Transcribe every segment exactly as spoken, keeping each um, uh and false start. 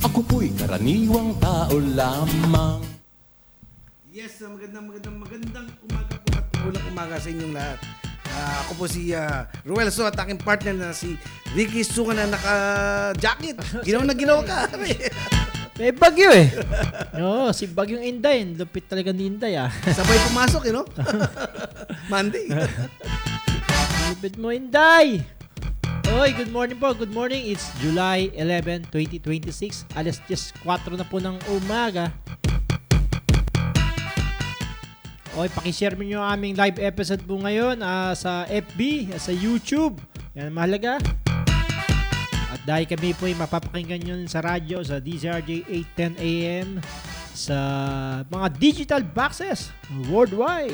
Ako po'y karaniwang tao lamang. Yes, uh, magandang magandang magandang umaga po at ulang umaga sa inyong lahat. Ah, ako po si uh, Ruel So at aking partner na si Ricky Sunga na naka-jacket. Ginaw na ginaw ka. May bagyo eh. Oo, si Bagyong Inday. Lupit talaga ni Inday ah. Sabay pumasok eh, no? Monday. Lupit mo, Inday! Oy, good morning po. Good morning. It's July eleventh, twenty twenty-six. Alas just four na po ng umaga. Oy, pakishare mo yung aming live episode po ngayon uh, sa F B, uh, sa YouTube. Yan, mahalaga. At dahil kami po ay mapapakinggan yun sa radyo, sa D Z R J eight ten A M, sa mga digital boxes worldwide.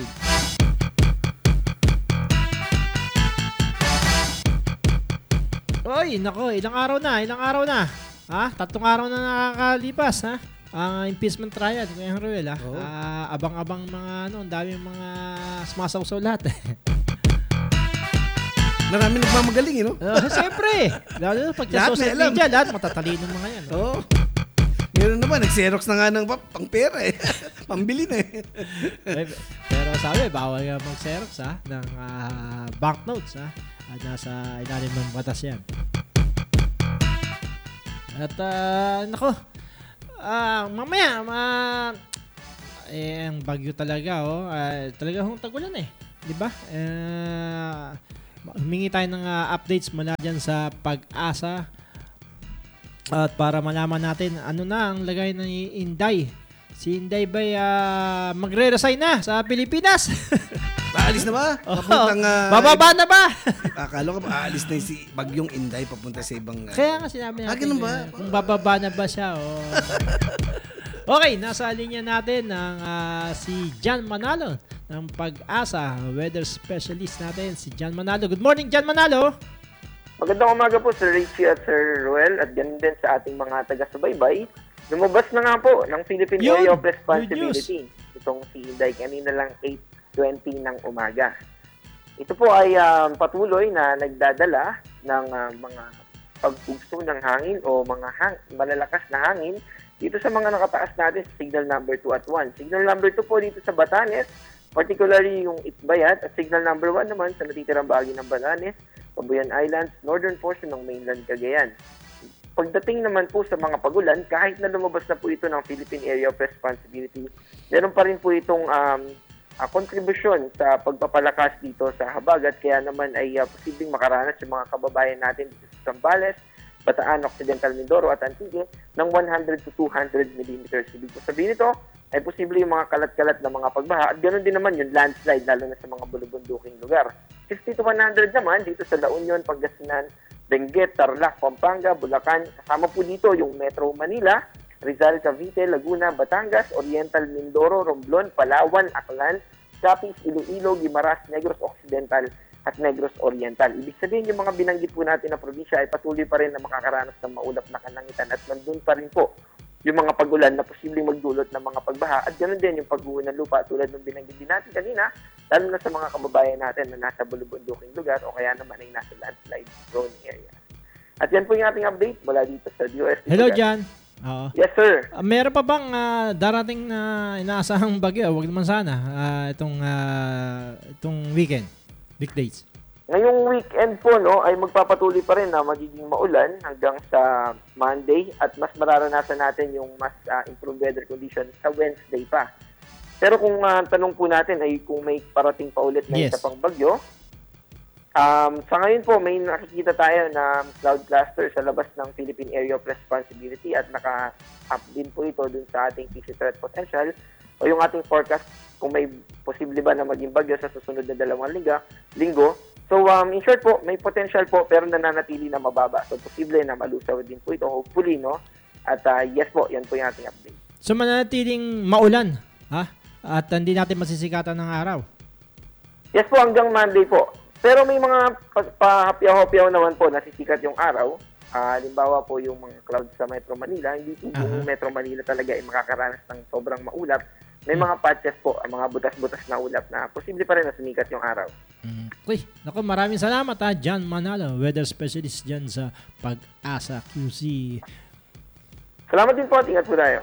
Oy, nako, ilang araw na, ilang araw na. Ha? Tatlong araw na nakakalipas, ha? Ang uh, impeachment trial, Kuya Ruel, ha? Oh. Uh, abang-abang mga, ano, ang daming mga sumasawsaw lahat. Marami nagmamagaling eh, no? Uh, Siyempre, lalo na pag sa social media, lahat matatalino mga yan. Oo. Oh. Meron naman, nag-xerox na nga ng pang pera eh. Pambili na eh. Pero sabi, bawal nga mag-xerox, ha? Ng uh, banknotes, ha? At nasa ilalim ng batas yan. At, uh, nako, uh, mamaya, ma, eh, ang bagyo talaga, oh. Uh, talaga hong tagulan eh. Diba? Uh, humingi tayo ng uh, updates mula dyan sa Pag-asa. At para malaman natin, ano na ang lagay ni Inday. Si Inday ba'y uh, magre-resign na sa Pilipinas? Aalis na ba? Oh, Papuntang, uh, bababa na ba? Akala ko ba aalis na si Bagyong Inday papunta sa ibang... Uh, Kaya nga sinabi natin. Ah, ganun ba? Uh, kung bababa na ba siya. Oh. Okay, nasa linya natin ng uh, si John Manalo ng Pag-asa, weather specialist natin, si John Manalo. Good morning, John Manalo. Magandang umaga po Sir Richie at Sir Ruel at ganun din sa ating mga taga-subaybay. Lumabas na nga po ng Philippine Yun, Area of good Responsibility. Itong si Inday kanina lang eight twenty ng umaga. Ito po ay um, patuloy na nagdadala ng uh, mga pagpugso ng hangin o mga hang- malalakas na hangin dito sa mga nakataas natin sa signal number two at one. Signal number two po dito sa Batanes, particularly yung Itbayat, at signal number one naman sa natitirang bahagi ng Batanes, Pabuyan Islands, northern portion ng mainland Cagayan. Pagdating naman po sa mga pagulan, kahit na lumabas na po ito ng Philippine Area of Responsibility, meron pa rin po itong um, uh, kontribusyon sa pagpapalakas dito sa habagat, kaya naman ay uh, posibleng makaranas yung mga kababayan natin dito sa Zambales, Bataan, Occidental Mindoro at Antique ng one hundred to two hundred millimeters. Ibig po sabihin nito ay posible yung mga kalat-kalat na mga pagbaha at ganoon din naman yung landslide lalo na sa mga bulubunduking lugar. fifty to one hundred naman dito sa La Union, Pangasinan, Benguet, Tarlac, Pampanga, Bulacan. Kasama po dito yung Metro Manila, Rizal, Cavite, Laguna, Batangas, Oriental Mindoro, Romblon, Palawan, Aklan, Capiz, Iloilo, Guimaras, Negros Occidental at Negros Oriental. Ibig sabihin yung mga binanggit po natin na probinsya ay patuloy pa rin na makakaranas ng maulap na kalangitan at nandun pa rin po yung mga pagulan na posibleng magdulot ng mga pagbaha at ganoon din yung pagguho ng lupa tulad ng binanggit din natin kanina, lalo na sa mga kababayan natin na nasa bulubunduking lugar o kaya naman ay nasa landslide prone area. At yan po yung ating update mula dito sa D O S. Hello, John. Oo. Yes, sir. Uh, meron pa bang uh, darating na inaasahang bagyo? Huwag naman sana uh, itong uh, itong weekend, weekdays. Ngayong weekend po no ay magpapatuloy pa rin na magiging maulan hanggang sa Monday at mas mararanasan natin yung mas uh, improved weather condition sa Wednesday pa. Pero kung uh, tanong po natin ay kung may parating pa ulit na yes. isa pang bagyo, um, sa ngayon po may nakikita tayo na cloud cluster sa labas ng Philippine Area of Responsibility at naka-up din po ito dun sa ating P C threat potential o yung ating forecast kung may posible ba na maging bagyo sa susunod na dalawang linggo. linggo. So, um, in short po, may potential po pero nananatili na mababa. So, posible na malusaw din po ito, hopefully, no? At uh, yes po, yan po yung ating update. So, mananatiling maulan, ha? At hindi natin masisikatan ng araw. Yes po, hanggang Monday po. Pero may mga pahapyaw-hapyaw naman po, nasisikat yung araw. Uh, halimbawa po yung mga clouds sa Metro Manila, hindi po uh-huh. yung Metro Manila talaga ay makakaranas ng sobrang maulap. May mga patches po, mga butas-butas na ulap na posible pa rin na sumikat yung araw. Mm. Uy, naku, maraming salamat ha, John Manalo, weather specialist dyan sa Pag-asa Q C. Salamat din po at ingat po tayo.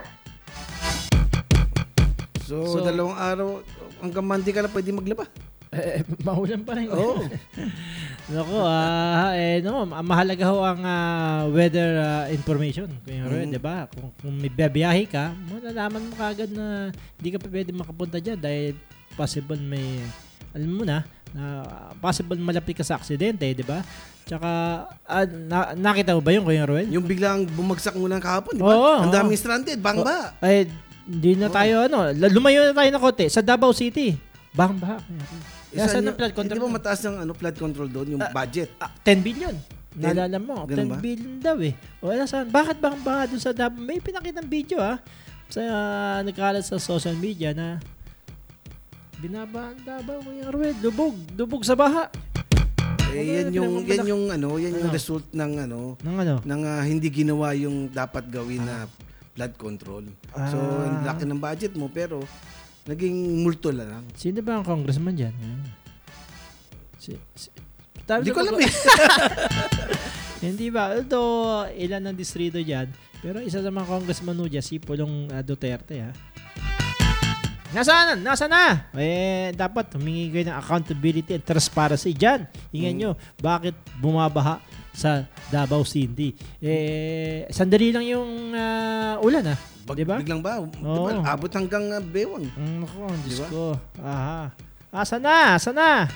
So, So- dalawang araw, hanggang Monday ka na pwede maglaba. Eh, maulan pa rin. Oo. Naku, ah, eh, no, ma- mahalaga ho ang ah, weather ah, information. Kuya Roy, Mhm. di ba? Kung, kung may biyahe ka, malalaman mo kagad na hindi ka pa pwede makapunta dyan dahil possible may, alam mo na, na possible malapit ka sa aksidente, di ba? Tsaka, ah, na, nakita mo ba yun, Kuya Roy? Yung biglang bumagsak muna kahapon, di ba? Oo, Ang oo. daming stranded, bang ba? Ay, hindi na tayo, ano, lumayo na tayo na konti. Sa Davao City, bang ba? Kaya Isa saan nyo- ang flood eh, control? Di ba mataas ng ano, flood control doon, yung budget? Ah, ten billion. Naalala mo, ten Ganun ba? billion daw eh. O ano saan? Bakit bang ba doon sa Davao? May pinakitang video ah. Sa uh, nagkalat sa social media na binaba ang Davao, Kuya Ruel. Lubog. Lubog sa baha. Eh, yan yung, pinagmamalaki- yan yung, ano, yan yung Ano? result ng, ano, Nang ano? ng ah, hindi ginawa yung dapat gawin na flood control. So, Ah. ang laki ng budget mo, pero naging multo na lang. Sino ba ang congressman dyan? Ah. Si, si, Tabi Hindi sa ko alam pag- eh. Hindi ba? Although, ilan ang distrito dyan. Pero isa sa mga congressman ho dyan, si Pulong ah, Duterte ha. Nasaan na? Nasaan na? Eh, dapat humingi kayo ng accountability and transparency dyan. Tingnan nyo, bakit bumabaha sa Davao City? Eh, sandali lang yung ah, ulan ha. Bag- Di ba? Biglang ba? Di Oo. ba? Abot hanggang ah, bewang. Mm, Naku, Diyos Di ba? ko. Aha. Asa na? Asa na?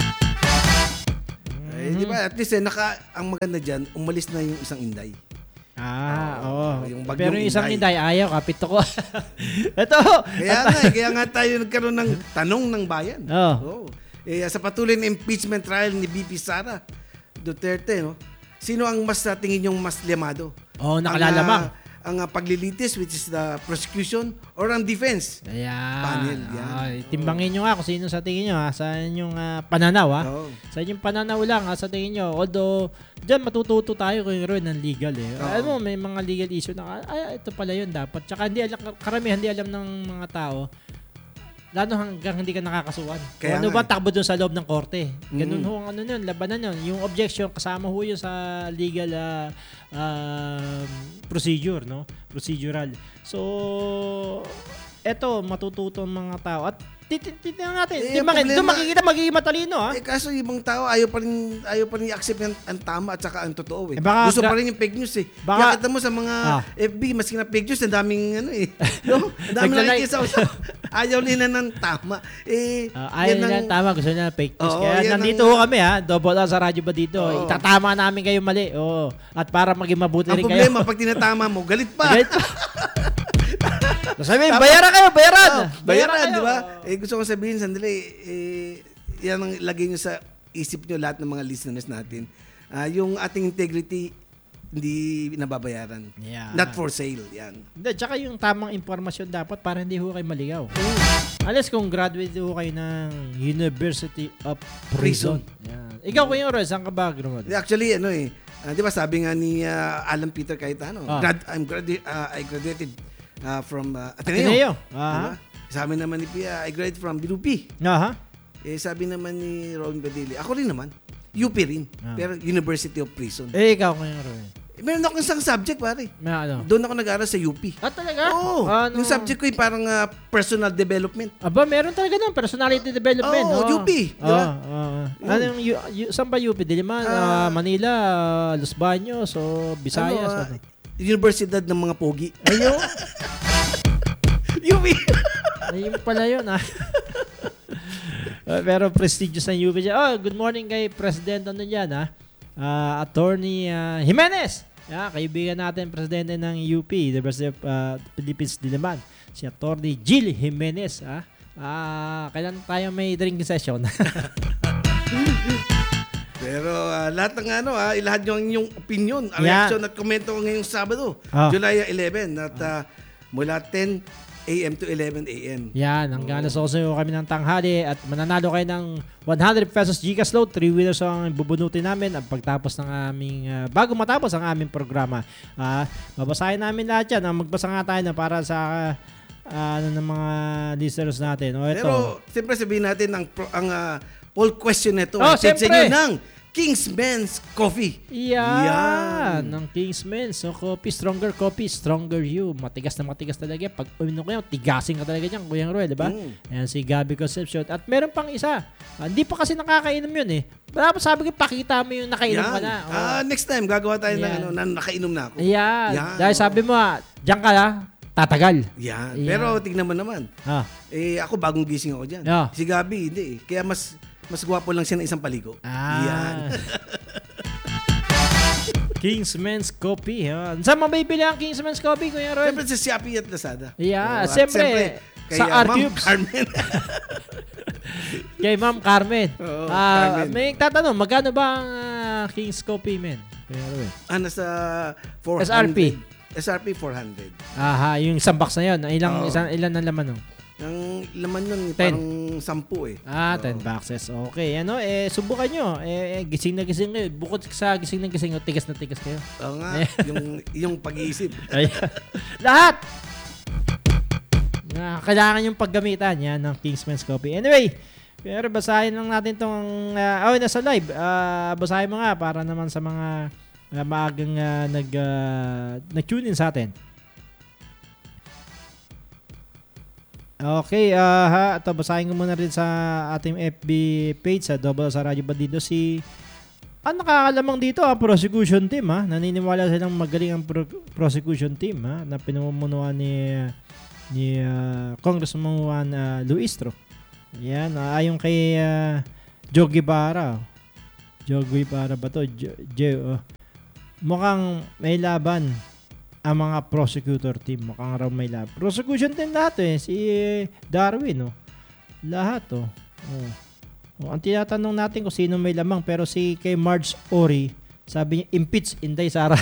Eh, di ba? At least, eh, naka, ang maganda dyan, umalis na yung isang inday. Ah, Oo, oo. yung bagyong Pero yung isang Inday. Inday, ayaw, kapito ko. Ito. Kaya nga, eh, kaya nga tayo nagkaroon ng tanong ng bayan. Oo. Oo. Eh, sa patuloy na impeachment trial ni B P Sara Duterte, no? Sino ang mas sa tingin yung mas limado? Oo, nakalalamang. Ang, ah, ang ah, paglilitis, which is the prosecution, or ang defense? Ayan. Panel, yan. Ay, timbangin nyo nga kung sino sa tingin nyo ha. Sa inyong ah, pananaw ha. Oo. Sa inyong pananaw lang ha, sa tingin nyo. Although, dyan matututo tayo kung yun ng legal eh. Oo. Alam mo, may mga legal issue na, ay, ito pala yun dapat. Tsaka hindi alam, karamihan hindi alam ng mga tao, lalo hanggang hindi ka nakakasuhan. Kaya Kung ano nga ba eh. takbo doon sa loob ng korte. Ganun Mm. ho ang ano yun, labanan yun. Yung objection, kasama ho yun sa legal ah, um, procedure, no? Procedural. So, eto, matututo ang mga tao. At titignan natin. Eh, Di ba, problema- doon makikita magiging matalino, ha? Eh, kaso yung ibang tao, ayaw pa rin, ayaw pa rin i-accept yung, ang tama at saka ang totoo eh. Eh, baka Gusto gra- pa rin yung fake news eh. Baka- Kaya kita mo sa mga Ah. F B, maski na fake news, ang daming ano eh. No? Ang daming Naglalike. nakikisa. Ayaw nila ng tama. Eh, Ah, ayaw yan nila ang- tama, gusto nila fake news. Oo, Kaya yan nandito ang- ho kami ha, double R sa radyo ba dito. Oo. Itatama namin kayo mali. Oo. At para maging mabuti Ang rin problema, kayo. pag tinatama mo, galit pa. Galit pa. Sabi, bayaran kayo, bayaran! Oh, bayaran, kayo. di ba? Eh, gusto ko sabihin, sandali, eh, yan ang lagay nyo sa isip nyo lahat ng mga listeners natin. Ah, yung ating integrity, hindi nababayaran. Yeah. Not for sale, yan. Hindi, tsaka yung tamang impormasyon dapat para hindi ho kayo maligaw. Unless kung graduate ho kayo ng University of Prison. Yan. Ikaw, Kuya Roy, saan ka ba graduate? Actually, ano eh, ah, di ba sabi nga ni ah, Alan Peter Cayetano, Ah. grad, I'm gradu- ah, I graduated ah, from uh, Ateneo. Ateneo. Diba? Aha. Sabi naman ni Pia, I graduated from B U P. Aha. Eh, sabi naman ni Ron Badili, ako rin naman, U P rin, Ah. pero University of Prison. Eh, ikaw, Kuya Roy. Eh, meron ako isang subject, pare. May ano? Doon ako nag-aaral sa U P. Ah, talaga? Oo. Ano? Yung subject ko ay parang ah, personal development. Aba, meron talaga doon, personality development. Oo, U P, di ba? Oo, oo. Ano yung, U- U- saan ba U P? Diliman, Ah. ah, Manila, ah, Los Baños, o Visayas? Ano, ah, Ano, Universidad ng mga pogi. Ayun. U P! Ayun pala yun, ah. Uh, pero prestigious ang U P dyan. Oh, good morning kay President ano dyan, ha? Ah, Attorney ah, Jimenez. Yeah, kaibigan natin, Presidente ng U P, University of ah, Philippines Diliman. Si Attorney Jill Jimenez, ha? Ah, kailan tayo may drinking session? Pero ah, lahat ng ano, ah, ilahad nyo ang inyong opinion, Yeah. reaction at komento ngayong Sabado, Ah. July eleven, at ah, mula ten a.m. to eleven a.m. Yan, hanggang alas ose kami ng tanghali at mananalo kayo ng one hundred pesos Gcash load. Three winners ang bubunutin namin at pagtapos ng aming, uh, bago matapos ang aming programa. Uh, babasahin namin lahat yan. Uh, magbasa nga tayo na para sa uh, ano ng mga listeners natin. O ito. Pero siyempre sabihin natin ang, pro- ang ah, poll question nito. Oh, ay set sa siyempre. inyo ng Kingsman's Coffee. Yan, Yan. ng Kingsman. So, coffee, stronger coffee, stronger you. Matigas na matigas talaga. Pag uminom ko yan, tigasin ka talaga dyan, Kuya Ruel, di ba? Mm. Ayan, si Gabby Concepcion. At meron pang isa. Ah, hindi pa kasi nakakainom yun eh. Dapat sabi ko, pakita mo yung nakainom ka na. Oh. Ah, next time, gagawa tayo ng Yan. ano, na nakainom na ako. Ayan. Yan. Dahil sabi mo, ah, diyan ka na, tatagal. Yan. Yan. Pero tignan mo naman. Ah. Eh, ako bagong gising ako dyan. Yeah. Si Gabi, hindi eh. Kaya mas mas gwapo lang siya ng isang paligo. Ah. Yan. Kingsman's Coffee. Ha? Saan mabibili ang Kingsman's Coffee, Kuya Roy? Siyempre sa Shopee at Lazada. Yeah, Oh, at siyempre, kay, sa ah, Ma'am R-Cubes. Carmen. Kay Ma'am Carmen. Oo, Ah, Carmen. may tatanong, magkano ba ang ah, King's Coffee, men? Kuya Roy? ah, nasa four hundred. S R P. S R P four hundred. Aha, yung isang box na yun. Ilang, Oo. isang, ilan ang laman, no? Ang laman nun, Ten. parang sampu eh. Ah, Oo. ten boxes. Okay, ano, eh, subukan nyo. Eh, eh, gising na gising kayo. Bukod sa gising na gising, oh, tigas na tigas kayo. Oo nga, yung, yung pag-iisip. Ayan. Lahat! Na, kailangan yung paggamitan yan ng Kingsman's Coffee. Anyway, pero basahin lang natin tong uh, oh, nasa live. Ah, basahin mo nga para naman sa mga uh, maagang uh, nag uh, nag-tune in sa atin. Okay, ah ha, ito basahin ko muna rin sa ating F B page sa Double sa Radyo Bandido si ang nakakalamang dito ang prosecution team ha. Naniniwala silang magaling ang pro- prosecution team ha na pinamumunuan ni ni uh, Congressman Juan uh, Luistro. Yan, uh, ayon kay uh, Joe Guevara. Joe Guevara ba to? Jo, Jo, uh, mukhang may laban ang mga prosecutor team. Mukhang raw may laban. Prosecution team lahat eh. Si Darwin oh. Lahat oh. oh. oh ang tinatanong natin kung sino may lamang pero si kay Marge Ori sabi niya impeach Inday Sara.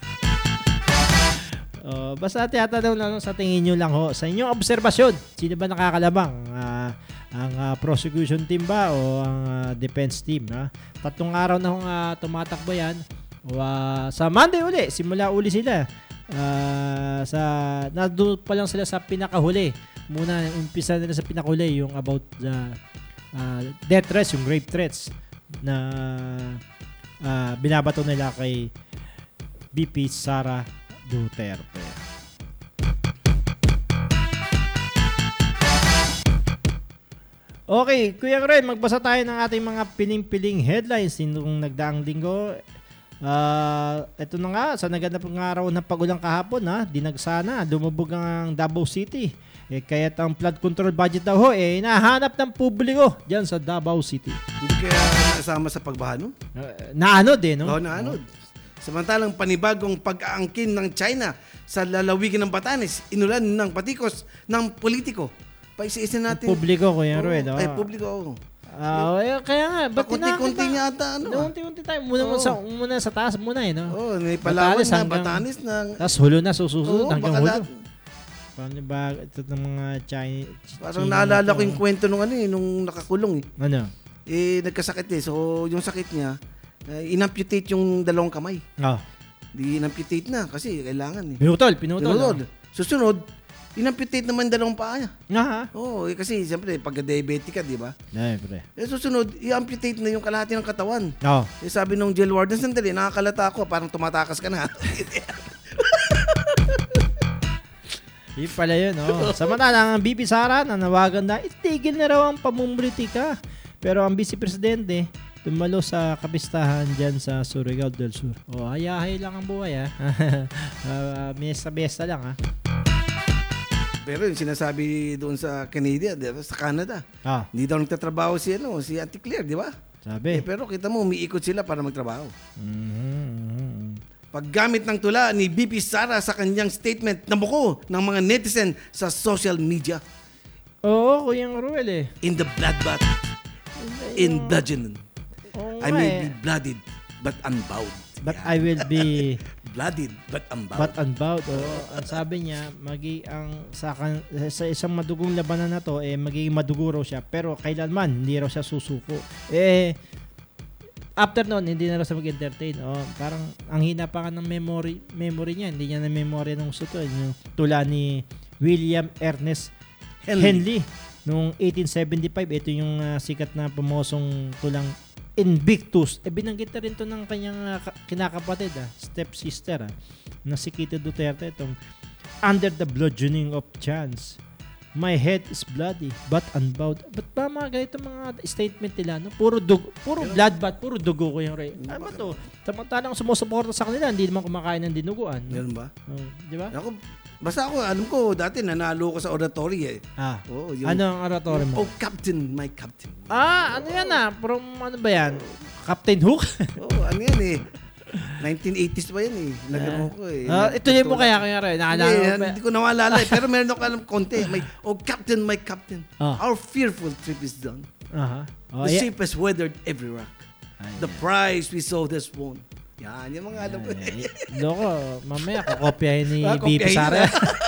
Oh, basta tinatanong lang sa tingin nyo lang ho. Sa inyong obserbasyon, sino ba nakakalabang? Uh, ang uh, prosecution team ba o ang uh, defense team? Ha? Tatlong araw na hong uh, tumatakbo yan. O, uh, sa Monday uli, simula uli sila. Uh, sa nandun pa lang sila sa pinakahuli. Muna, umpisa nila sa pinakahuli yung about the uh, death threats, yung grave threats na uh, binabato nila kay B P Sara Duterte. Okay, Kuya Ren, magbasa tayo ng ating mga piling-piling headlines nitong nagdaang linggo. Uh, ito na nga, sa naganap ng araw ng pagulang kahapon, ha, dinagsana, lumubog ang Davao City. Eh, kaya't ang flood control budget daw ho, eh, nahanap ng publiko dyan sa Davao City. Hindi kaya nasama sa pagbaha, no? Uh, naanod eh, no? Oo, naanod. Samantalang panibagong pag-aangkin ng China sa lalawigan ng Batanes, inulan ng patikos ng politiko. Paisa-isa natin. Publiko, Kuya Oo, Ruel. Oh. Ay, publiko. oo. Ah, eh, kaya nga, ba't Pakunti-kunti tinakita? niya ata, ano? No, unti-unti tayo. Muna, Oo. sa, muna sa taas muna eh, no? Oo, may Palawan Batanes na, hanggang- Batanes na. Tapos hulo na, sususunod Oo, hanggang baka hulo. lahat. Paano ba ito ng mga Chinese? Parang naalala ko yung kwento nung ano eh, nung nakakulong eh. Ano? Eh, nagkasakit eh. So, yung sakit niya, uh, inamputate yung dalawang kamay. Oh. Di inamputate na kasi kailangan eh. Pinutol, pinutol. Sunod. Susunod, inamputate naman yung dalawang paa niya. Nga ha? Oo, eh, kasi siyempre, pagka-diabetic ka, di ba? Ay, pre. Eh, susunod, i-amputate na yung kalahati ng katawan. Oh. Eh, sabi nung jail warden, sandali, nakakalata ako, parang tumatakas ka na. Yun pala yun, oh. Samantalang ang B P Sara nanawagan na itigil na raw ang pamumritika. Pero ang Vice Presidente tumalo sa kapistahan dyan sa Surigao del Sur. Oh, hayahay lang ang buhay, ha. uh, Miesta-miesta lang, ha. Pero yung sinasabi doon sa Canada, di ba, sa Canada, Ah, hindi daw nagtatrabaho si, ano, si Auntie Claire, di ba? Eh, sabi. pero kita mo, umiikot sila para magtrabaho. Mhm. Paggamit ng tula ni B P Sara sa kanyang statement na buko ng mga netizen sa social media. Oo, Kuya Ruel, eh. In the bloodbath, in bludgeon, Oo I nga, may eh. be blooded but unbowed. But I will be Blooded but unbowed. but unbowed. Oo. Ang sabi niya, magi ang sa, kan- sa isang madugong labanan na to, eh, magiging madugo raw siya. Pero kailanman, hindi raw siya susuko. Eh, after nun, hindi na raw siya mag-entertain. Oh, parang ang hina pa nga ng memory, memory niya. Hindi niya na memory nung gusto to. Yung tula ni William Ernest Henley. Henley. Noong eighteen seventy-five, ito yung uh, sikat na pumosong tulang Invictus. Eh, binanggit na rin to ng kanyang uh, kinakapatid, ah, stepsister, ah, na si Kitty Duterte, itong under the bludgeoning of chance. My head is bloody, but unbowed. Ba't ba mga ganito mga statement nila? No? Puro dug, puro bloodbath, puro dugo ko yung Ray. Ano ba to? Samantalang sumusuporta sa kanila, hindi naman kumakain ng dinuguan. No? Ganun ba? Oh, di ba? Ako, basta ako, alam ko, dati nanalo ko sa oratory eh. Ah, Oo, yung- ano ang oratory mo? Oh, Captain, my Captain. Ah, ano yan ah? From ano ba yan? Captain Hook? Oo, ano yan eh. nineteen eighties pa yan eh. Lagano ko eh. Ah, ito mo kaya kaya rin. Naalala Hindi, mo ba? hindi ko nawalala eh. Pero meron ako alam konti. May, oh, Captain, my Captain. Ah. Our fearful trip is done. Aha. Oh, The yeah. ship has weathered every rock. Ay, The prize we saw has won. Yan, yung mga alam ko. Ay, ay. Loko, mamaya kukopyahin ni Ah, B P kopyahin Sara.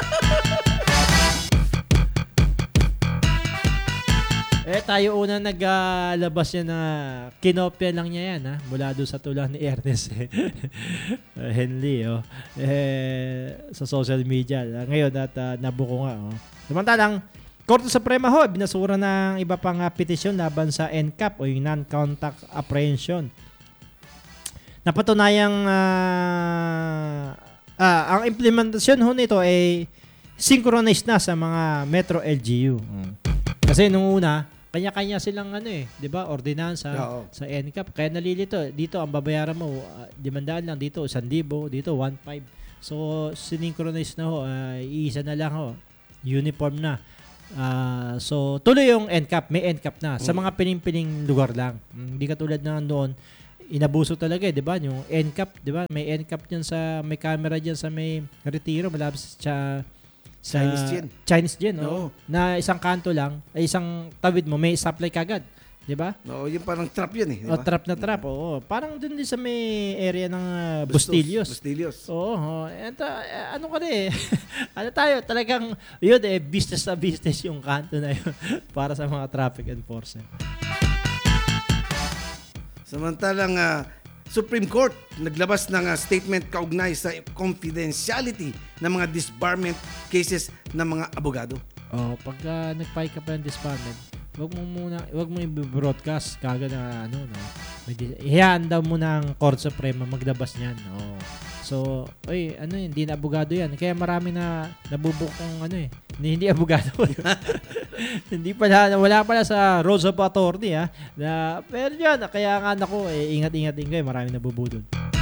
Eh, tayo una naglabas yan na kinopya lang niya yan, ha? Mula doon sa tula ni Ernest eh. Henley, oh. Eh, sa social media. Ngayon, at uh, nabuko nga, oh. Samantalang, Korte Suprema ho, binasura ng iba pang uh, petisyon laban sa N C A P o yung Non-Contact Apprehension. Napatunayang uh, ah, ang implementasyon ho nito ay synchronized na sa mga Metro L G U. Kasi nung una, kanya-kanya silang ano eh, 'di ba? Ordinansa Oo. sa N C A P. Kaya nalilito, dito ang babayaran mo uh, limandaan lang, dito one thousand, dito one thousand five hundred. So synchronize na ho, uh, iisa na lang ho. Uniform na. Ah, so tuloy yung N C A P, may N C A P na sa mga piling-piling lugar lang. Mm, Hindi katulad na noon inabuso talaga eh, 'di ba? Yung N C A P, 'di ba? May N C A P diyan sa may camera diyan sa may Retiro, malapit sa sa Chinese Gen. Chinese Gen, oo. Oo. Na isang kanto lang, ay isang tawid mo, may stoplight kagad, 'di ba? No, yung parang trap yun eh. Di O ba? trap na trap, oo. Parang dun din sa may area ng uh, Bustos. Bustillos. Bustillos. Oo, oh, eto, eh, ano ka na eh. ano tayo, talagang, yun eh, business na business yung kanto na yun para sa mga traffic enforcement. Samantalang ah, Supreme Court naglabas ng ah, statement kaugnay sa confidentiality ng mga disbarment cases ng mga abogado. Oh, pagka nag-file ka pa ng disbarment, wag mo muna, wag mo i-broadcast kagad na ano, no. May di- Ihayaan daw muna ang Court Suprema maglabas niyan. Oh. So, oy, ano yun, hindi na abogado yan. Kaya marami na nabubukong ano eh, hindi, hindi abogado. hindi pala, wala pala sa Rules of Authority ha. Na, pero yan, kaya nga nako, eh, ingat-ingat din kayo, marami nabubudol.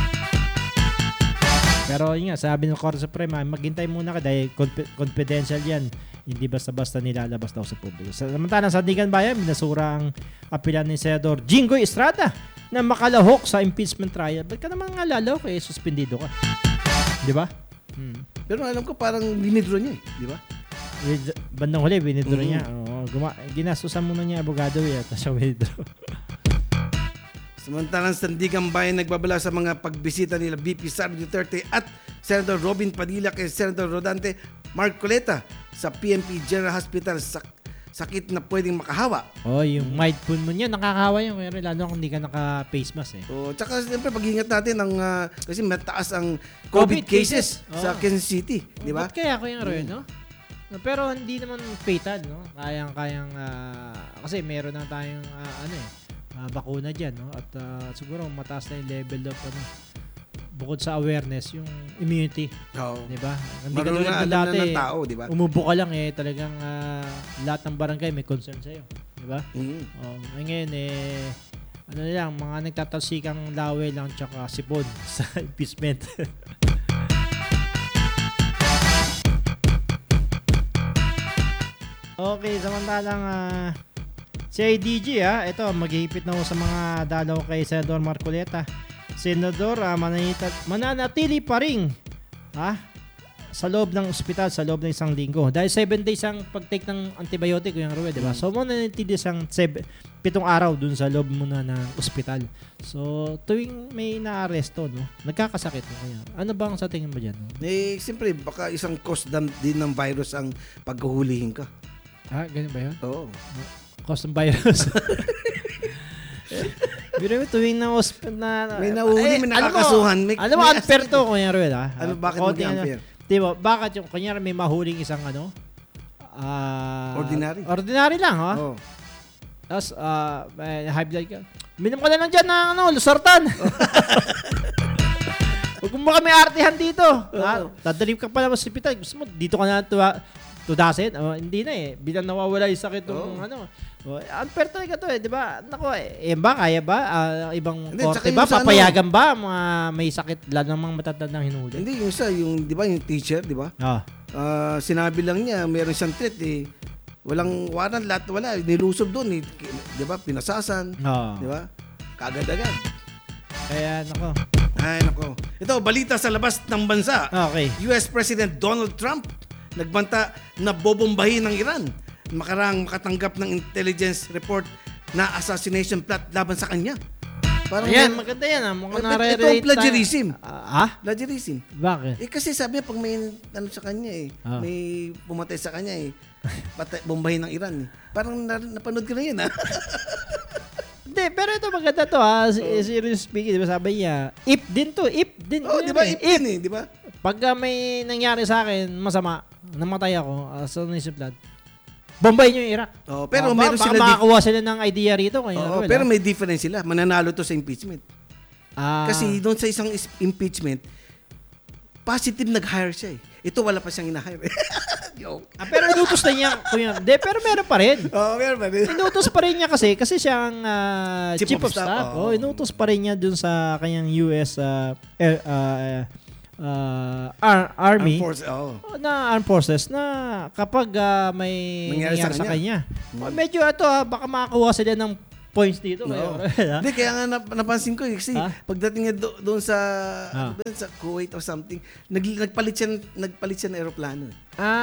Pero yun nga, sabi ng Court Suprema, maghintay muna ka dahil confi- confidential yan. Hindi basta-basta nilalabas daw sa publiko. Samantalang sa Sandigan Bayan, binasura ang apilan ni Senador Jinggoy Estrada na makalahok sa impeachment trial. Ba't ka naman nga lalahok eh, suspendido ka. Di ba? Hmm. Pero alam ko parang binidro niya eh. Di ba? With, bandang huli, binidro Mhm. niya. Oo, guma- ginastusan muna niya abogado eh, tapos siya binidro. Samantalang Sandigan Bayan nagbabala sa mga pagbisita nila V P Sara Duterte at Senator Robin Padilla kay Senator Rodante Marcoleta sa P N P General Hospital sa sakit na pwedeng makahawa. Oh, yung mindful mo niya, nakakahawa yun. Kaya lalo kung hindi ka naka-face mask eh. O, tsaka siyempre pag-ingat natin ang ah, kasi mataas ang COVID COVID, cases, cases. sa Oo. Quezon City, di ba? Ba't kaya ko yung Roy, no? Pero hindi naman fatal, no? Kayang-kayang, ah, kasi meron na tayong, ah, ano eh, ah, bakuna dyan, no? At ah, siguro mataas na yung level of, ano, bukod sa awareness, yung immunity, Oo. di ba? Hindi Marunong katulad na ng alam dati, na ng tao, di ba? umubo ka lang eh, talagang ah, lahat ng barangay may concern sa'yo, di ba? Mm. Oh, ay ngayon eh, ano na lang, mga nagtatalsikang lawe lang tsaka sipon sa impeachment. Okay, samantalang uh, C I D G ah, ito maghihipit na ho sa mga dalaw kay Senador Marcoleta. Senador, uh, mananita, mananatili pa rin ah, sa loob ng ospital sa loob ng isang linggo. Dahil seven days ang pag-take ng antibiotic yung Ruel, di ba? So, mananatili isang seven, pitong araw dun sa loob muna ng ospital. So, tuwing may naaresto, no? Nagkakasakit mo kaya. Ano ba ang sa tingin mo dyan? No? Eh, siyempre, baka isang cause dam- din ng virus ang paghuhulihin ka. Ah, ganyan ba yun? Oo. Cause ng virus. Biro mo, tuwing na ospital na... May nahuli, may alam mo, nakakasuhan, may- alam mo, may unfair astig. to, Kuya Ruel, ha? Ano, bakit Konting maging unfair? Di ba, bakit yung, kunyari may mahuling isang ano? ah Ordinary. Ordinary lang, ha? Oo. Tapos, ah, may high blood ka. Minom ka na lang dyan ng ano, Losartan. Huwag mo kami artihan dito. Ha? Dadalip ka pa naman sa hospital. Gusto mo, dito ka na tuwa, tudasin? Oh, hindi na eh. Bilang nawawala yung sakit ng Oh. ano. Oh, unfair talaga to eh, di ba? Nako, eh, ba, kaya ba? Ah, ibang Hindi, korte tsaka ba? yung sa ano- Papayagan ba? Mga may sakit, lalo ng mga matatandang hinuli? Hindi, yung isa, yung, di ba, yung teacher, di ba? Ah. Ah, sinabi lang niya, meron siyang threat eh. Walang warrant, lahat wala. Nilusob doon eh. Di ba? Pinasasan. Ah. Di ba? Kagad-agad. Kaya, nako. Ay, nako. Ito, balita sa labas ng bansa. Okay. U S President Donald Trump nagbanta na bobombahin ng Iran. Makarang makatanggap ng intelligence report na assassination plot laban sa kanya. Parang Ayan, maganda yan. Ah. Mukhang Eh, but nare-relate ito ang plagiarism. tayo. Ah? ah? Plagiarism. Bakit? Eh kasi sabi niya pag may ano sa kanya eh, Ah. may pumatay sa kanya eh, patay, bombahin ng Iran eh. Parang na, napanood ko na yun ah. Hindi, pero ito maganda to ha. Si, Serious speaking, di ba sabi niya, if din to, if din. Oh, to di ba? yan If eh. yun eh, di ba? Pagka may nangyari sa akin, masama, namatay ako, uh, sa naisip blood, bombayin nyo yung Iraq. Oh, pero Ah, meron baka sila di- makakuha sila ng idea rito. Kaya Oo, pero may difference sila. Mananalo to sa impeachment. ah, Kasi doon sa isang is- impeachment, positive nag-hire siya eh. Ito wala pa siyang ina-hire. Joke. ah, pero inutos na niya. Kuya, de, pero meron pa rin. Oh, meron ba din? Inutos pa rin niya kasi, kasi siyang ah, Chief chief, of of staff, staff. oo. Oh, inutos pa rin niya dun sa kanyang U S ah, air, ah, ah, ar- Army. Ang force, oh. Na armed forces na kapag ah, may Nangyari nangyari, sa sa kanya. Hmm. Oh, medyo ito ah, baka makakuha sila ng points dito. No. Kaya, Hindi, kaya nga nap- napansin ko eh. Kasi Ha? pagdating niya do- doon sa, Ah. ano ba yun, sa Kuwait or something, nag, nagpalit siya, nagpalit siya ng aeroplano.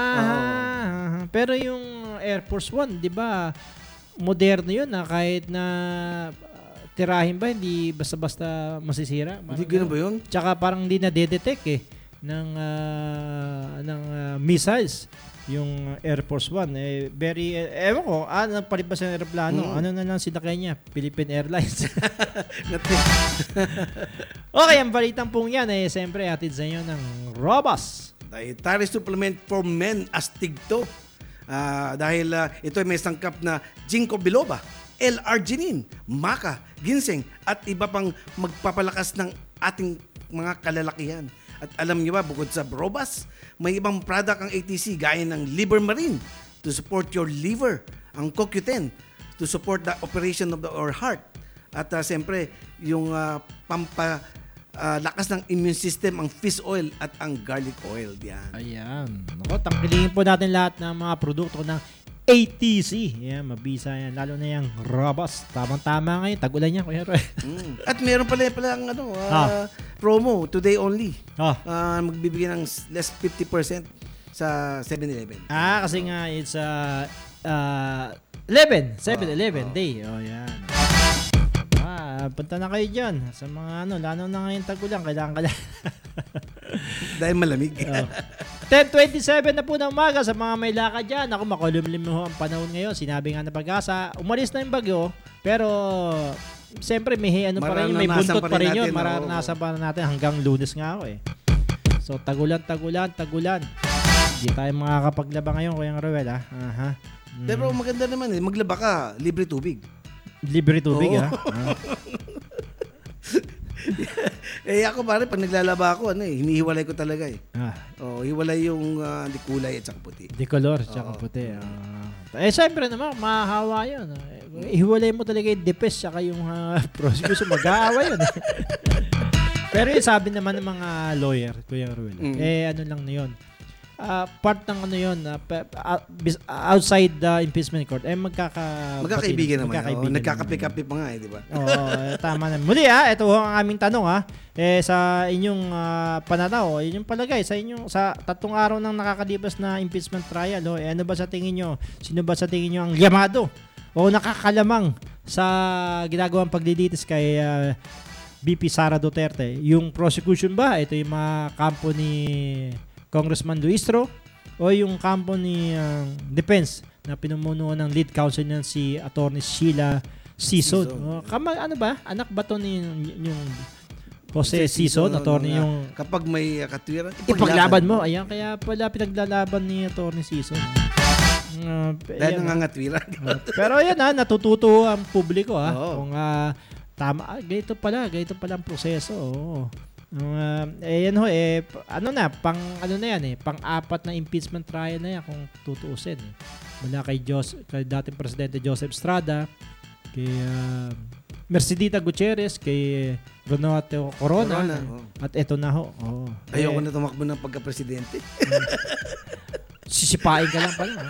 ah, pero yung Air Force One, di ba, moderno yun na kahit na ah, tirahin ba, hindi basta-basta masisira. Hindi Parang gano'n ba yun? Tsaka parang hindi na detect eh ng ah, ng ah, missiles yung Air Force One. Eh, very, eh, ewan ko, ah, nagpalit ba siya ng aeroplano? Mm. Ano na lang sinakay niya? Philippine Airlines. Nat- Okay, ang balitang pong yan eh, siyempre atid sa inyo ng Robas. Dietary supplement for men astig to. Ah, dahil ah, ito ay may sangkap na ginkgo biloba, L-arginine, maca, ginseng at iba pang magpapalakas ng ating mga kalalakihan. At alam niyo ba, bukod sa Robas, may ibang product ang A T C gaya ng Liver Marine to support your liver, ang C O Q ten to support the operation of the or heart. At uh, siyempre, yung uh, pampa ah, lakas ng immune system, ang fish oil at ang garlic oil. Yan. Ayan. Nako, tangkilihin po natin lahat ng mga produkto ng A T C. Yan, mabisa yan. Lalo na yung Robas. Tamang-tama ngayon. Tagulan niya, Kuya Roy. Mm. At meron pala pala ang ano, ah, Ah. promo today only. Oh. Ah, magbibigay ng less fifty percent sa seven eleven. Ah, kasi nga it's uh, uh, eleven, seven eleven day. Oh, yan. Ah, punta na kayo dyan. Sa mga ano, lalo na ngayon tagulan, kailangan ka lang. Dahil malamig. Oh. ten twenty-seven na po ng umaga sa mga may lakad dyan. Ako, makulimlim ho ang panahon ngayon. Sinabi nga na pag-asa, umalis na yung bagyo, pero siyempre may ano pa rin, yun, may Mararanasan buntot pa pa rin rin yun. natin, oo. Mararanasan pa rin natin hanggang Lunes nga ako eh. So, tagulan, tagulan, tagulan. Hindi tayo makakapaglaba ngayon, Kuya Ruel, ha? Aha. Mm. Pero maganda naman eh, maglaba ka, libre tubig. Libre tubig, Oo. ha? Ah. Eh ako pare, pag naglalaba ako, ano eh, hinihiwalay ko talaga eh. Ah. Oh, hiwalay yung ah, di kulay at saka puti. Decolor, tsaka puti. ah. eh, siyempre naman, mahahawa yun. Eh, Ihiwalay mo talaga yung depes, tsaka yung uh, prosecution, mag-aawa yun. Pero yung sabi naman ng mga lawyer, Kuya Ruel, Mm. eh ano lang na yun. Ah, part ng ano yun, ah, pa- ah, bis- outside the impeachment court, eh magkaka... Magkakaibigan naman. magkakaibigan Oh, naman. nagkakape-kape pa nga eh, di ba? Oo, eh, tama na. Muli ha, ito ho ang aming tanong ha. Eh sa inyong ah, pananaw, inyong palagay sa inyong sa tatlong araw ng nakakalipas na impeachment trial, oh, eh, ano ba sa tingin nyo? Sino ba sa tingin nyo ang yamado o nakakalamang sa ginagawang paglilitis kay ah, B P Sara Duterte? Yung prosecution ba? Ito yung mga kampo ni Congressman Luistro o yung kampo ni ah, defense na pinumunuan ng lead counsel niyan si Attorney Sheila Sison. Sison. Oh, kama, ano ba? Anak ba to ni yung, yung Jose Kasi Sison, ano, attorney ano, yung kapag may uh, katwiran, ipaglaban mo. Ayan, kaya pala pinaglalaban ni Attorney Sison. Uh, Dahil nangangatwiran. Uh, pero yan ha, natututo ang publiko ha. Oo. Kung ah, tama, ah, ganito pala, ganito pala ang proseso. Oo. Uh, eh yan ho, eh, ano na, pang, ano na yan eh, pang-apat na impeachment trial na yan kung tutuusin eh. Mula kay, Jos, kay dating Presidente Joseph Estrada, kay uh, Mercedita Gutierrez, kay Renato Corona, Corona, oh. At eto na ho. Oh. Ayoko eh, na tumakbo ng pagka-presidente. Sisipain ka lang pala. Ha?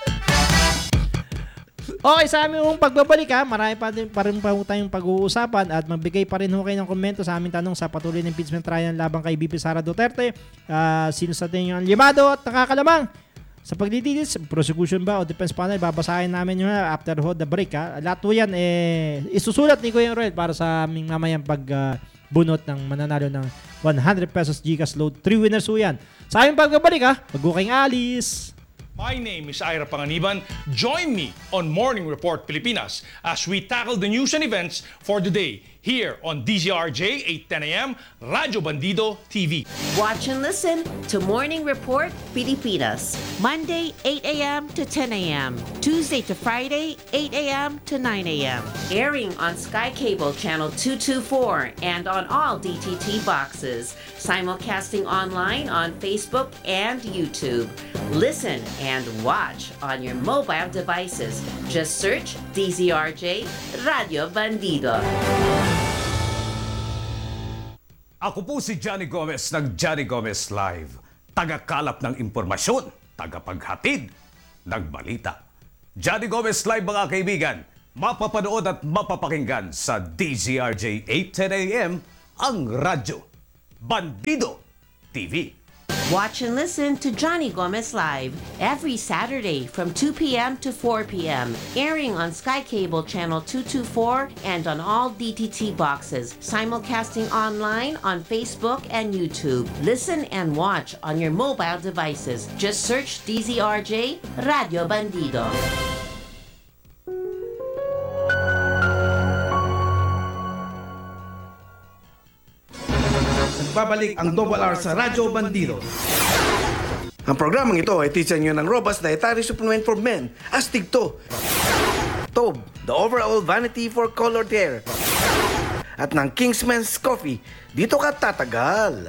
Okay, sa aming pagbabalik ha, marami pa, din, pa rin pa tayong pag-uusapan at magbigay pa rin ho kayo ng komento sa aming tanong sa patuloy ng impeachment trial labang kay B P Sara Duterte. Uh, sino sa tingin ang limado at nakakalamang sa pagdidilis, prosecution ba o defense panel, babasahin namin yun after ho, the break ha. Lahat po yan, eh, isusulat ni Kuya Roel para sa aming mamayang pagbunot uh, ng mananalo ng one hundred pesos Gcash load. Three winners ho yan. Sa aming pagbabalik ha, wag ko kayong alis. My name is Ira Panganiban. Join me on Morning Report Pilipinas as we tackle the news and events for the day here on D Z R J eight ten a.m. Radyo Bandido T V. Watch and listen to Morning Report Pilipinas. Monday, eight a.m. to ten a.m. Tuesday to Friday, eight a.m. to nine a.m. Airing on Sky Cable Channel two twenty-four and on all D T T boxes. Simulcasting online on Facebook and YouTube. Listen and watch on your mobile devices. Just search D Z R J Radio Bandido. Ako po si Johnny Gomez ng Johnny Gomez Live. Tagakalap ng impormasyon, tagapaghatid ng balita. Johnny Gomez Live mga kaibigan, mapapanood at mapapakinggan sa D Z R J eight ten a.m. ang radyo Bandido T V. Watch and listen to Johnny Gomez Live every Saturday from two p.m. to four p.m. Airing on Sky Cable Channel two twenty-four and on all D T T boxes. Simulcasting online on Facebook and YouTube. Listen and watch on your mobile devices. Just search D Z R J Radio Bandido. Babalik ang Double R sa Radyo Bandido. Ang programang ito ay teacher nyo ng Robust Dietary Supplement for Men, Astigto, Tob, the overall vanity for colored hair, at ng Kingsman's Coffee. Dito ka tatagal.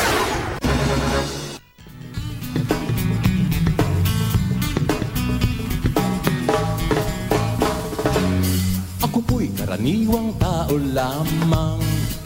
Ako po'y karaniwang tao lamang.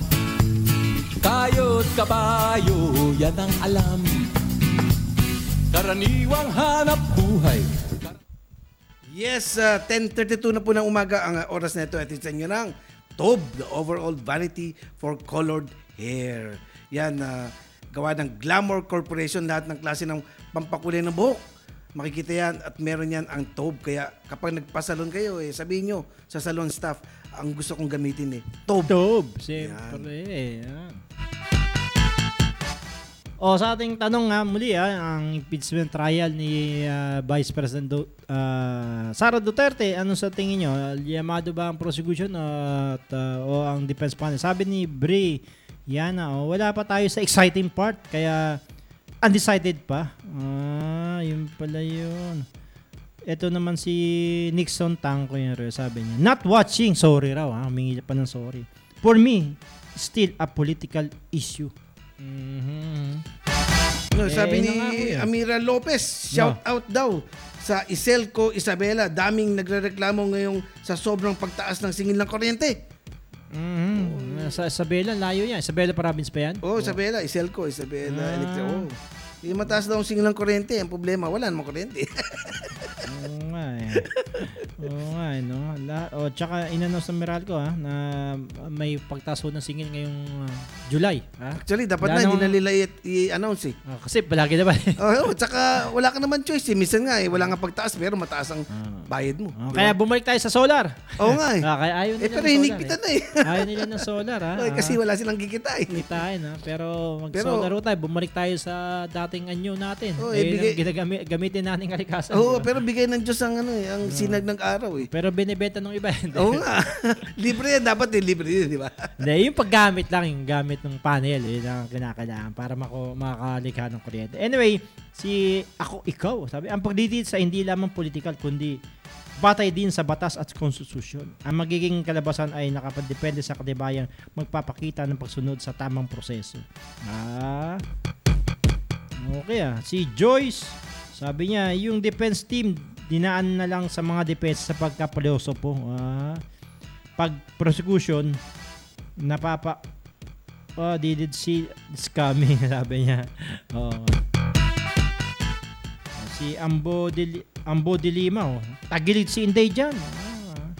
Kayo't kabayo, yan ang alam. Karaniwang hanap buhay. Yes, uh, ten thirty-two na po ng umaga ang uh, oras na ito at isa nyo ng Tob, the overall vanity for colored hair. Yan, uh, gawa ng Glamour Corporation, lahat ng klase ng pampakulay ng buhok. Makikita yan at meron yan ang Tob. Kaya kapag nagpasalon kayo, eh, sabihin nyo sa salon staff, ang gusto kong gamitin eh, Tob. Tob, siyempre. Yan. O sa ating tanong nga muli ah, ang impeachment trial ni uh, Vice President Do, uh, Sara Duterte, ano sa tingin nyo? Llamado ba ang prosecution uh, at, uh, o ang defense panel? Sabi ni Bri, yan oh, wala pa tayo sa exciting part, kaya undecided pa. Ah, yun pala yun. Ito naman si Nixon Tangko yun, sabi niya. Not watching, sorry raw, ha? Humingi pa ng sorry. For me, still a political issue. Mm-hmm. No, sabi Eh, ni nga, Amira Lopez, shout No. out daw sa Iselco Isabela. Daming nagrereklamo ngayong sa sobrang pagtaas ng singil ng kuryente. Mm-hmm. Sa Isabela, layo yan. Isabela Province pa yan? Oh, Isabela, Iselco Isabela Ah. Electric. Oh. Hindi mataas daw ang singil ng kuryente. Ang problema, wala namang kuryente. Oo nga eh. Oo nga eh, no? La- o, tsaka inanong sa Meralco ha, na may pagtaas ho ng singil ngayong uh, July. Ha? Actually, dapat Wala na, hindi namang- na nila i- i-announce eh. Ah, kasi palagi na ba? Oh, tsaka wala ka naman choice eh. Minsan nga eh, wala nga pagtaas pero mataas ang bayad mo. Oh, Di kaya ba? bumalik tayo sa solar. Oo nga eh. Ah, kaya ayaw nila Eh, pero ng solar, hinigpitan na eh. Ayaw nila ng solar ha. Oy, kasi Ah, wala silang kikitain. kitain ha. Pero Pero- mag-solar ho tayo. Bumalik tayo sa dating anyo natin. Oh, eh, eh, Ayun bigay- ang ginagamit, gamitin natin kalikasan. Oo, di ba? pero bigay ng Diyos ang ano eh, ang sinag ng araw eh. Pero binibenta ng iba. Hindi. Oo nga. Libre yan. Dapat eh, libre yun, di ba? Hindi, yung paggamit lang, yung gamit ng panel, yun ang kinakailangan para mako, makalikha ng kuryente. Anyway, si ako, ikaw, sabi, ang pagdidit sa hindi lamang political, kundi batay din sa batas at konstitusyon. Ang magiging kalabasan ay nakapagdepende sa katibayang magpapakita ng pagsunod sa tamang proseso. Ah, okay ah. Si Joyce, sabi niya, yung defense team, dinaan na lang sa mga depensa sa pagkapaloso po. Ah, pag prosecution, napapa... Oh, did see this coming, sabi niya. Oh. Si Ambo de, Ambo de Lima, oh. Tagilid si Inday dyan. Ah.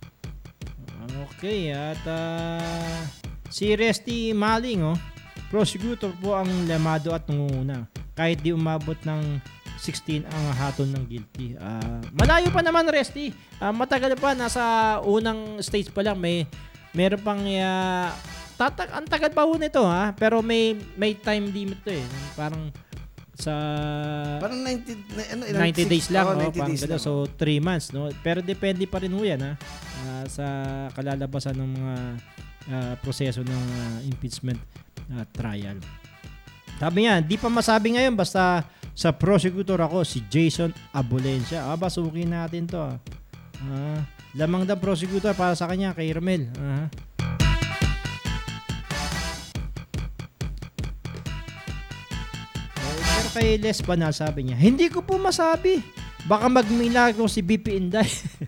Okay, at uh, si Resty Maling, oh. Prosecutor po ang lamado at nunguna. Kahit di umabot ng sixteen ang haton ng guilty. Uh, malayo pa naman, Resty. Uh, matagal pa, nasa unang stage pa lang. May, meron pang... Uh, Tatag, ang tagal pa ho nito ha, pero may may time limit to eh. Parang sa Parang ninety, na- ano, ilang- ninety days lang, oh, no? ninety Parang days gano'n. lang. So three months, no? Pero depende pa rin ho yan ha, ah, sa kalalabasan ng mga ah, proseso ng ah, impeachment ah, trial. Sabi niya, di pa masabi ngayon, basta sa prosecutor ako, si Jason Abolencia. Ah, basukin natin to ah. Ah, lamang daw prosecutor para sa kanya, kay Romel. Ah. Pero kay Les Banal, sabi niya, hindi ko po masabi. Baka magmilagro si B P Inday.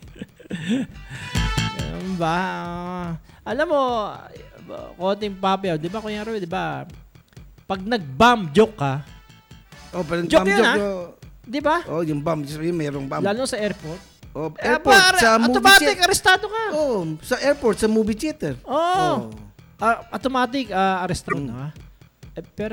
Ganun ba? Ah, alam mo, konting papiaw, di ba, Kuya Roy, di ba? Pag nag-bomb joke ka, Oh, parang Joke bomb yun, joke. ah. oh. di ba? Oh, yung bomb. Sabihin, merong bomb. Lalo sa airport. Oh, Eh, airport, pare, sa movie automatic, theater. arestado ka. Oh, sa airport, sa movie theater. Oh. Ah, automatic, uh, arresto na. Eh, pero